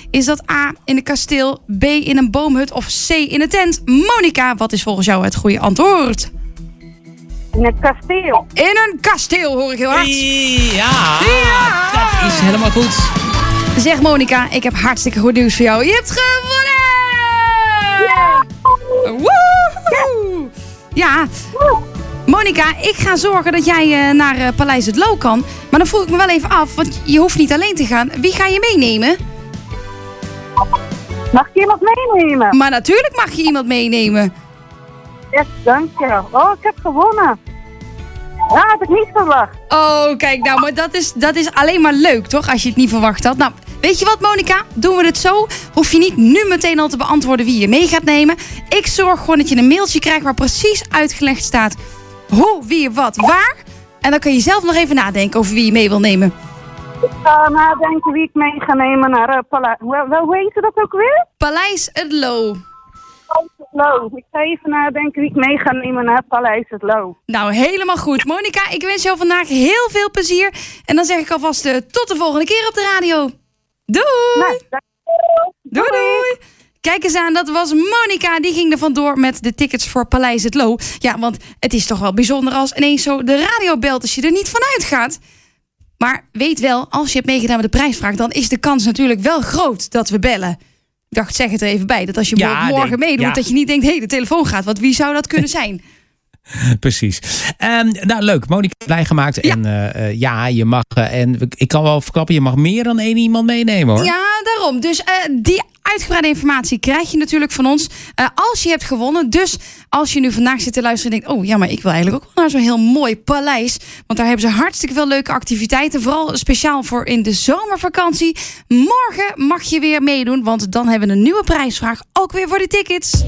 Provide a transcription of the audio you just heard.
Is dat A, in een kasteel, B, in een boomhut of C, in een tent? Monica, wat is volgens jou het goede antwoord? In het kasteel. In een kasteel, hoor ik heel hard. Ja, dat is helemaal goed. Zeg Monica, ik heb hartstikke goed nieuws voor jou. Je hebt gewonnen! Ja. Woehoe! Ja, Monica, ik ga zorgen dat jij naar Paleis het Loo kan. Maar dan vroeg ik me wel even af, want je hoeft niet alleen te gaan. Wie ga je meenemen? Mag ik iemand meenemen? Maar natuurlijk mag je iemand meenemen. Yes, dank je. Oh, ik heb gewonnen. Ja, had ik niet verwacht. Oh, kijk nou, maar dat is alleen maar leuk, toch? Als je het niet verwacht had. Nou, weet je wat, Monica? Doen we het zo? Hoef je niet nu meteen al te beantwoorden wie je mee gaat nemen. Ik zorg gewoon dat je een mailtje krijgt waar precies uitgelegd staat hoe, wie, wat, waar. En dan kun je zelf nog even nadenken over wie je mee wil nemen. Ik ga nadenken wie ik mee ga nemen naar Paleis. Hoe heet dat ook weer? Paleis het Loo. Paleis het Loo. Ik ga even nadenken wie ik mee ga nemen naar Paleis het Loo. Nou, helemaal goed. Monica, ik wens jou vandaag heel veel plezier. En dan zeg ik alvast tot de volgende keer op de radio. Doei! Nou, dankjewel. Doei, doei! Kijk eens aan, dat was Monica. Die ging er vandoor met de tickets voor Paleis het Loo. Ja, want het is toch wel bijzonder als ineens zo de radio belt als je er niet vanuit gaat. Maar weet wel, als je hebt meegedaan met de prijsvraag, dan is de kans natuurlijk wel groot dat we bellen. Ik dacht, zeg het er even bij. Dat als je morgen meedoet, dat je niet denkt, hé, de telefoon gaat. Want wie zou dat kunnen zijn? Precies. Nou, leuk. Monica, blij gemaakt. Ja. En je mag, en ik kan wel verklappen, je mag meer dan één iemand meenemen, hoor. Ja, daarom. Dus die uitgebreide informatie krijg je natuurlijk van ons als je hebt gewonnen. Dus als je nu vandaag zit te luisteren en denkt, oh ja, maar ik wil eigenlijk ook wel naar zo'n heel mooi paleis. Want daar hebben ze hartstikke veel leuke activiteiten. Vooral speciaal voor in de zomervakantie. Morgen mag je weer meedoen, want dan hebben we een nieuwe prijsvraag. Ook weer voor de tickets.